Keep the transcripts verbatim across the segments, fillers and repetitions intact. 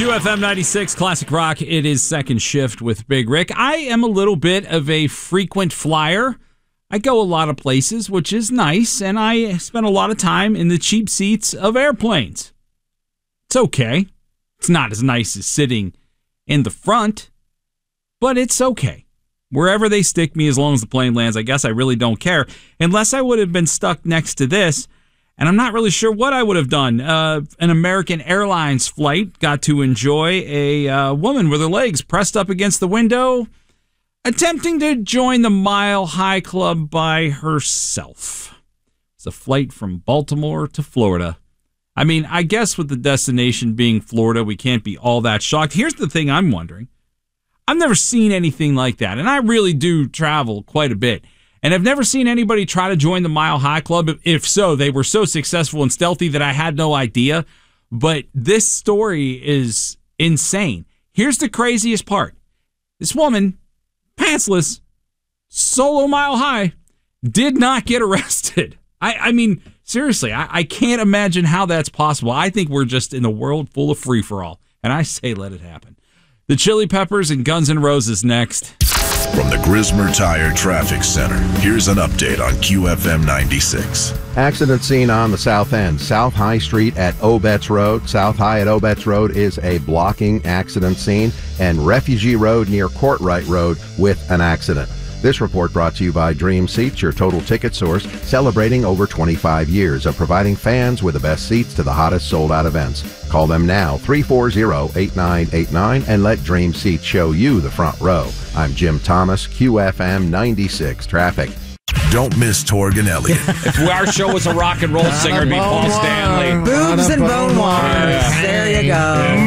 Q F M ninety-six Classic Rock. It is Second Shift with Big Rick. I am a little bit of a frequent flyer. I go a lot of places, which is nice, and I spend a lot of time in the cheap seats of airplanes. It's okay. It's not as nice as sitting in the front, but it's okay. Wherever they stick me, as long as the plane lands, I guess I really don't care, unless I would have been stuck next to this. And I'm not really sure what I would have done. Uh, an American Airlines flight, got to enjoy a uh, woman with her legs pressed up against the window, attempting to join the Mile High Club by herself. It's a flight from Baltimore to Florida. I mean, I guess with the destination being Florida, we can't be all that shocked. Here's the thing I'm wondering. I've never seen anything like that, and I really do travel quite a bit. And I've never seen anybody try to join the Mile High Club. If so, they were so successful and stealthy that I had no idea. But this story is insane. Here's the craziest part. This woman, pantsless, solo Mile High, did not get arrested. I, I mean, seriously, I, I can't imagine how that's possible. I think we're just in a world full of free-for-all. And I say let it happen. The Chili Peppers and Guns N' Roses next. From the Grismer Tire Traffic Center, here's an update on Q F M ninety-six. Accident scene on the south end, South High Street at Obetz Road. South High at Obetz Road is a blocking accident scene, and Refugee Road near Courtright Road with an accident. This report brought to you by Dream Seats, your total ticket source, celebrating over twenty-five years of providing fans with the best seats to the hottest sold-out events. Call them now, three four zero, eight nine eight nine, and let Dream Seats show you the front row. I'm Jim Thomas, Q F M ninety-six Traffic. Don't miss Torg and Elliott. If our show was a rock and roll singer, it'd be Paul Stanley. Boobs and bone wires. Yeah. There you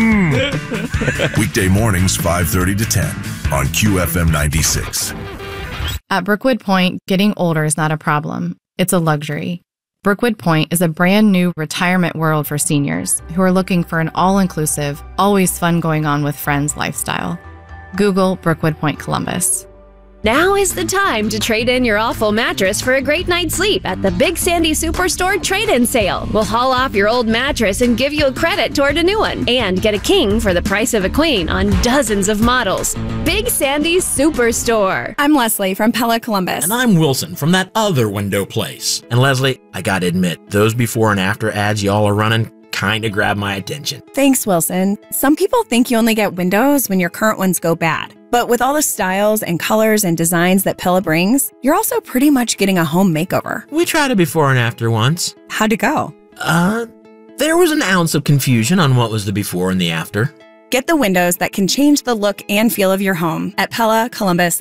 go. Mm. Weekday mornings, five thirty to ten on Q F M ninety-six. At Brookwood Point, getting older is not a problem. It's a luxury. Brookwood Point is a brand new retirement world for seniors who are looking for an all-inclusive, always fun going on with friends lifestyle. Google Brookwood Point Columbus. Now is the time to trade in your awful mattress for a great night's sleep at the Big Sandy Superstore trade-in sale. We'll haul off your old mattress and give you a credit toward a new one. And get a king for the price of a queen on dozens of models. Big Sandy Superstore. I'm Leslie from Pella Columbus. And I'm Wilson from that other window place. And Leslie, I gotta admit, those before and after ads y'all are running kind of grab my attention. Thanks, Wilson. Some people think you only get windows when your current ones go bad. But with all the styles and colors and designs that Pella brings, you're also pretty much getting a home makeover. We tried a before and after once. How'd it go? Uh, there was an ounce of confusion on what was the before and the after. Get the windows that can change the look and feel of your home at Pella Columbus